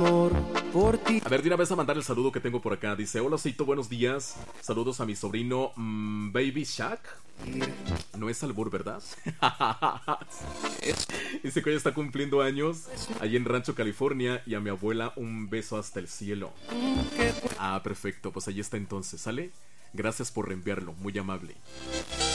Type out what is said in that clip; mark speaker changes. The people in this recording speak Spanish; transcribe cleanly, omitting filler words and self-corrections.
Speaker 1: amor por ti.
Speaker 2: A ver, de una vez a mandar el saludo que tengo por acá. Dice, hola Osito, buenos días. Saludos a mi sobrino Baby Shaq. No es albur, ¿verdad? Dice que hoy está cumpliendo años allí en Rancho, California. Y a mi abuela un beso hasta el cielo. Ah, perfecto, pues ahí está entonces, ¿sale? Gracias por reenviarlo, muy amable.